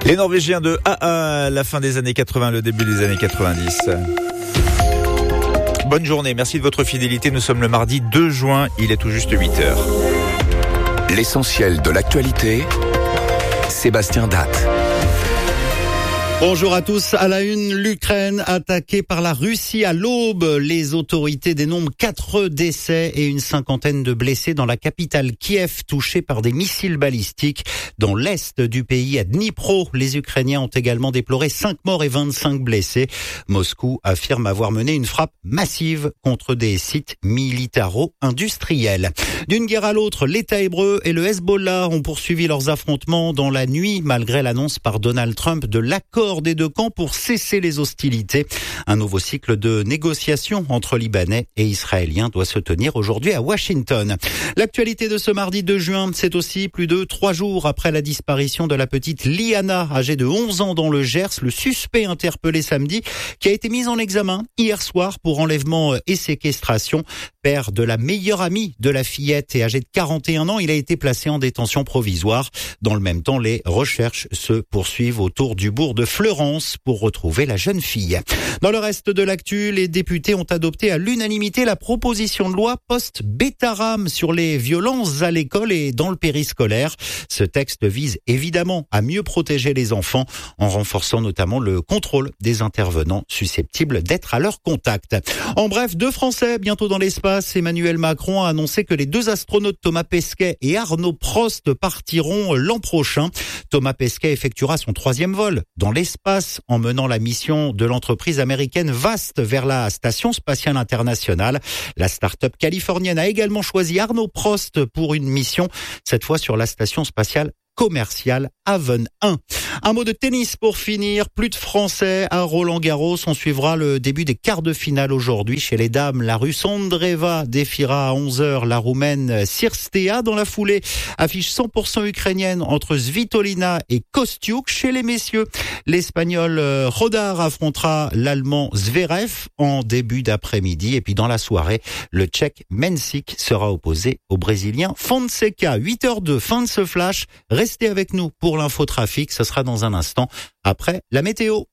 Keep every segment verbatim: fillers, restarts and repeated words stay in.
Les Norvégiens de A A, la fin des années quatre-vingts, le début des années quatre-vingt-dix. Bonne journée, merci de votre fidélité. Nous sommes le mardi deux juin, il est tout juste huit heures. L'essentiel de l'actualité, Sébastien Datte. Bonjour à tous. À la une, l'Ukraine attaquée par la Russie à l'aube. Les autorités dénombrent quatre décès et une cinquantaine de blessés dans la capitale Kiev, touchée par des missiles balistiques. Dans l'est du pays, à Dnipro, les Ukrainiens ont également déploré cinq morts et vingt-cinq blessés. Moscou affirme avoir mené une frappe massive contre des sites militaro-industriels. D'une guerre à l'autre, l'État hébreu et le Hezbollah ont poursuivi leurs affrontements dans la nuit, malgré l'annonce par Donald Trump de l'accord des deux camps pour cesser les hostilités. Un nouveau cycle de négociations entre Libanais et Israéliens doit se tenir aujourd'hui à Washington. L'actualité de ce mardi deux juin, c'est aussi plus de trois jours après la disparition de la petite Liana, âgée de onze ans dans le Gers, le suspect interpellé samedi, qui a été mis en examen hier soir pour enlèvement et séquestration. Père de la meilleure amie de la fillette et âgé de quarante et un ans, il a été placé en détention provisoire. Dans le même temps, les recherches se poursuivent autour du bourg de Fleurance pour retrouver la jeune fille. Dans le reste de l'actu, les députés ont adopté à l'unanimité la proposition de loi post-Bétaram sur les violences à l'école et dans le périscolaire. Ce texte vise évidemment à mieux protéger les enfants en renforçant notamment le contrôle des intervenants susceptibles d'être à leur contact. En bref, deux Français bientôt dans l'espace. Emmanuel Macron a annoncé que les deux astronautes Thomas Pesquet et Arnaud Prost partiront l'an prochain. Thomas Pesquet effectuera son troisième vol dans l'espace en menant la mission de l'entreprise américaine VAST vers la station spatiale internationale. La start-up californienne a également choisi Arnaud Prost pour une mission, cette fois sur la station spatiale commercial Haven un. Un mot de tennis pour finir. Plus de Français à Roland-Garros. On suivra le début des quarts de finale aujourd'hui. Chez les dames, la Russe Andreeva défiera à onze heures la Roumaine Cirstea. Dans la foulée, affiche cent pour cent ukrainienne entre Svitolina et Kostiuk. Chez les messieurs, l'Espagnol Rodar affrontera l'Allemand Zverev en début d'après-midi. Et puis dans la soirée, le Tchèque Mensik sera opposé au Brésilien Fonseca. huit heures deux, fin de ce flash. Restez avec nous pour l'infotrafic, ce sera dans un instant après la météo.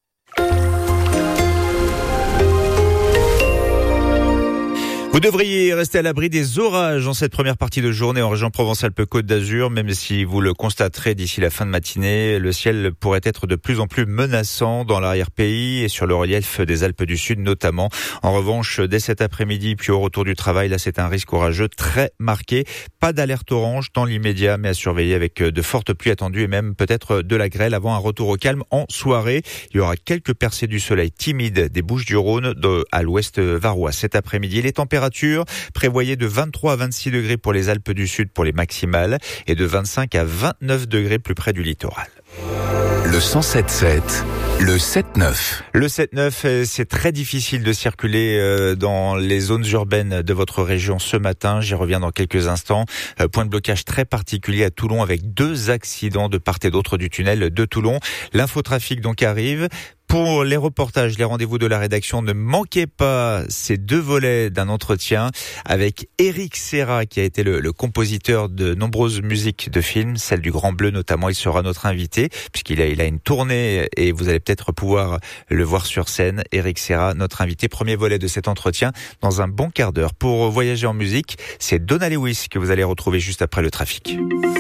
Vous devriez rester à l'abri des orages en cette première partie de journée en région Provence-Alpes-Côte d'Azur, même si vous le constaterez d'ici la fin de matinée, le ciel pourrait être de plus en plus menaçant dans l'arrière-pays et sur le relief des Alpes du Sud notamment. En revanche, dès cet après-midi, puis au retour du travail, là c'est un risque orageux très marqué. Pas d'alerte orange dans l'immédiat, mais à surveiller avec de fortes pluies attendues et même peut-être de la grêle avant un retour au calme en soirée. Il y aura quelques percées du soleil timides des Bouches-du-Rhône de, à l'ouest varois cet après-midi. Les températures prévoyez de vingt-trois à vingt-six degrés pour les Alpes du Sud pour les maximales et de vingt-cinq à vingt-neuf degrés plus près du littoral. Le cent sept sept, le sept neuf. Le sept neuf, c'est très difficile de circuler dans les zones urbaines de votre région ce matin. J'y reviens dans quelques instants. Point de blocage très particulier à Toulon avec deux accidents de part et d'autre du tunnel de Toulon. L'infotrafic donc arrive. Pour les reportages, les rendez-vous de la rédaction, ne manquez pas ces deux volets d'un entretien avec Éric Serra, qui a été le, le compositeur de nombreuses musiques de films, celle du Grand Bleu notamment. Il sera notre invité, puisqu'il a, il a une tournée et vous allez peut-être pouvoir le voir sur scène. Éric Serra, notre invité, premier volet de cet entretien dans un bon quart d'heure. Pour voyager en musique, c'est Donna Lewis que vous allez retrouver juste après le trafic.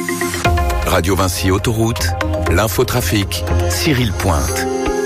Radio Vinci Autoroute, l'infotrafic, Cyril Pointe.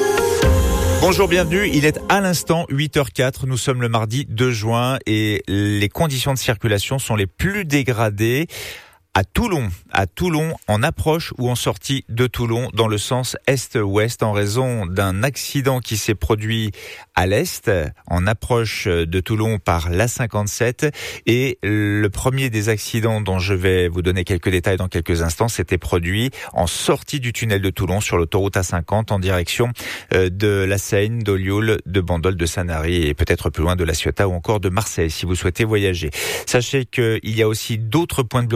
Bonjour, bienvenue. Il est à l'instant huit heures quatre. Nous sommes le mardi deux juin et les conditions de circulation sont les plus dégradées à Toulon, à Toulon, en approche ou en sortie de Toulon, dans le sens est-ouest, en raison d'un accident qui s'est produit à l'est, en approche de Toulon par l'A cinquante-sept. Et le premier des accidents dont je vais vous donner quelques détails dans quelques instants s'était produit en sortie du tunnel de Toulon sur l'autoroute A cinquante en direction de la Seine, d'Ollioules, de Bandol, de Sanary et peut-être plus loin de La Ciotat ou encore de Marseille si vous souhaitez voyager. Sachez qu'il y a aussi d'autres points de blocage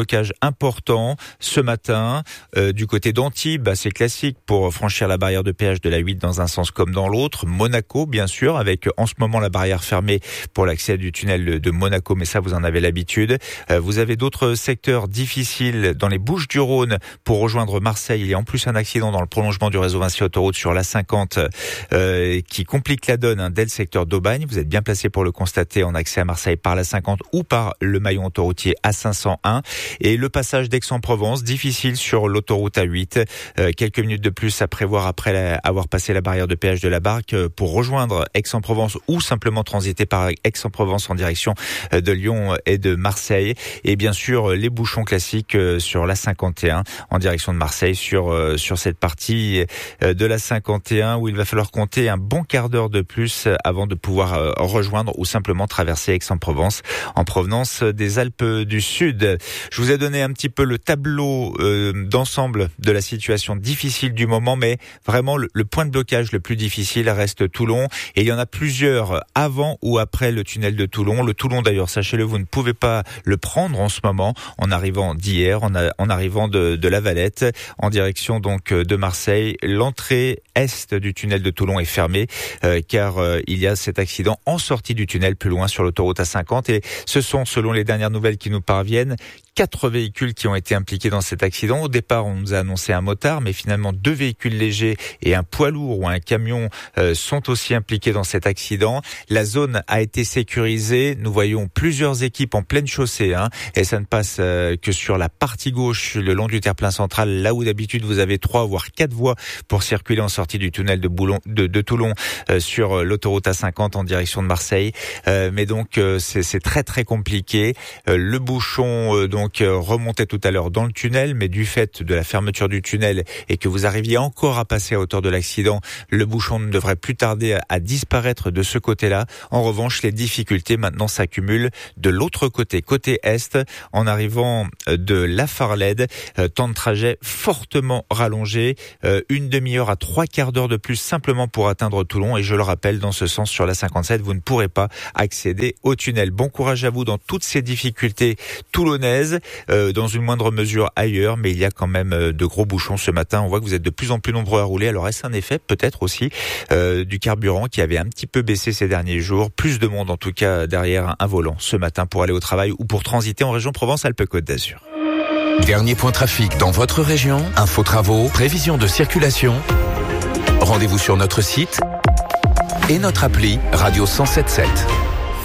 important ce matin. Euh, du côté d'Antibes, c'est classique pour franchir la barrière de péage de la huit dans un sens comme dans l'autre. Monaco, bien sûr, avec en ce moment la barrière fermée pour l'accès du tunnel de Monaco, mais ça vous en avez l'habitude. Euh, vous avez d'autres secteurs difficiles dans les Bouches-du-Rhône pour rejoindre Marseille. Il y a en plus un accident dans le prolongement du réseau Vinci Autoroute sur l'A cinquante euh, qui complique la donne hein, dès le secteur d'Aubagne. Vous êtes bien placé pour le constater en accès à Marseille par l'A cinquante ou par le maillon autoroutier A cinq cent un. Et le passage d'Aix-en-Provence, difficile sur l'autoroute A huit. Euh, quelques minutes de plus à prévoir après la, avoir passé la barrière de péage de la Barque euh, pour rejoindre Aix-en-Provence ou simplement transiter par Aix-en-Provence en direction euh, de Lyon et de Marseille. Et bien sûr, les bouchons classiques euh, sur l'A cinquante et un en direction de Marseille sur, euh, sur cette partie euh, de l'A cinquante et un où il va falloir compter un bon quart d'heure de plus avant de pouvoir euh, rejoindre ou simplement traverser Aix-en-Provence en provenance des Alpes du Sud. Je vous ai donné un petit peu le tableau euh, d'ensemble de la situation difficile du moment, mais vraiment le, le point de blocage le plus difficile reste Toulon. Et il y en a plusieurs avant ou après le tunnel de Toulon. Le Toulon d'ailleurs, sachez-le, vous ne pouvez pas le prendre en ce moment en arrivant d'hier, en, a, en arrivant de, de La Valette, en direction donc de Marseille. L'entrée est du tunnel de Toulon est fermée euh, car euh, il y a cet accident en sortie du tunnel plus loin sur l'autoroute A cinquante et ce sont, selon les dernières nouvelles qui nous parviennent, quatre véhicules qui ont été impliqués dans cet accident. Au départ, on nous a annoncé un motard, mais finalement deux véhicules légers et un poids lourd ou un camion euh, sont aussi impliqués dans cet accident. La zone a été sécurisée. Nous voyons plusieurs équipes en pleine chaussée, hein, et ça ne passe euh, que sur la partie gauche, le long du terre-plein central, là où d'habitude vous avez trois voire quatre voies pour circuler en sortie du tunnel de, Boulon, de, de Toulon euh, sur l'autoroute A cinquante en direction de Marseille. Euh, mais donc euh, c'est, c'est très très compliqué. Euh, le bouchon euh, donc Donc remontait tout à l'heure dans le tunnel, mais du fait de la fermeture du tunnel et que vous arriviez encore à passer à hauteur de l'accident, le bouchon ne devrait plus tarder à disparaître de ce côté-là. En revanche, les difficultés maintenant s'accumulent de l'autre côté, côté est, en arrivant de La Farlède. Euh, temps de trajet fortement rallongé, euh, une demi-heure à trois quarts d'heure de plus simplement pour atteindre Toulon. Et je le rappelle, dans ce sens, sur la cinquante-sept, vous ne pourrez pas accéder au tunnel. Bon courage à vous dans toutes ces difficultés toulonnaises. Euh, dans une moindre mesure ailleurs, mais il y a quand même euh, de gros bouchons ce matin. On voit que vous êtes de plus en plus nombreux à rouler. Alors est-ce un effet peut-être aussi euh, du carburant qui avait un petit peu baissé ces derniers jours? Plus de monde en tout cas derrière un volant ce matin pour aller au travail ou pour transiter en région Provence-Alpes-Côte d'Azur. Dernier point trafic dans votre région, info travaux, prévision de circulation. Rendez-vous sur notre site et notre appli Radio cent sept sept.